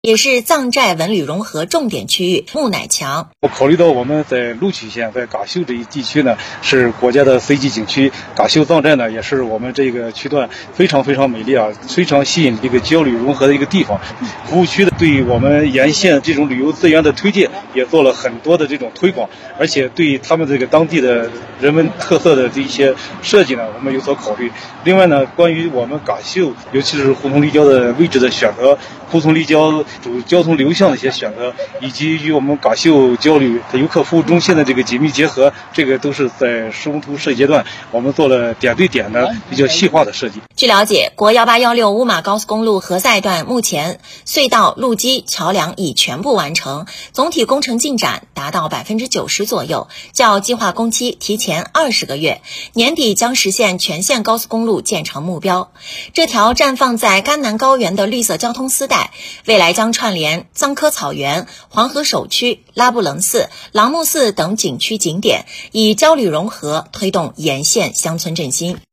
也是藏寨文旅融合重点区域。穆乃强， 我考虑到我们在禄曲县，在嘎秀这一地区呢，是国家的 C 级景区，嘎秀藏寨呢，也是我们这个区段非常美丽啊，非常吸引这个交流融合的一个地方。服务区的对于我们沿线这种旅游资源的推荐，也做了很多的这种推广，而且对他们这个当地的人文特色的这一些设计呢，我们有所考虑。另外呢，关于我们嘎秀，尤其是胡同立交的位置的选择，胡同立交主交通流向的一些选择，以及与我们嘎秀交流游客服务中心的这个紧密结合，这个都是在施工图设计阶段，我们做了点对点的比较细化的设计。 据了解，国1816乌马高速公路河塞段目前隧道、路基、桥梁已全部完成，总体工程进展达到90%左右，较计划工期提前20个月，年底将实现全线高速公路建成目标。这条绽放在甘南高原的绿色交通丝带，未来将串联藏科草原、黄河首区、拉布楞寺、朗木寺等景区景点，以交旅融合推动沿线乡村振兴。